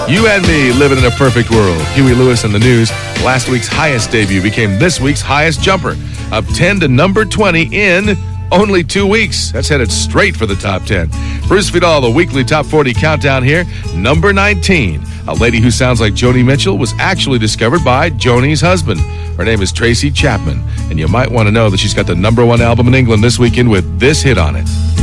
You and Me, Living in a Perfect World. Huey Lewis and the News. Last week's highest debut became this week's highest jumper. Up 10 to number 20 in only 2 weeks. That's headed straight for the top 10. Bruce Vidal, the weekly top 40 countdown here. Number 19. A lady who sounds like Joni Mitchell was actually discovered by Joni's husband. Her name is Tracy Chapman. And you might want to know that she's got the number 1 album in England this weekend with this hit on it.